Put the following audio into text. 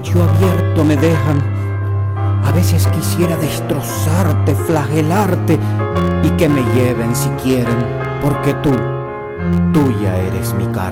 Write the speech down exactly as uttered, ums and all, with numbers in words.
pecho abierto me dejan. A veces quisiera destrozarte, flagelarte y que me lleven si quieren, porque tú, tuya eres mi carne.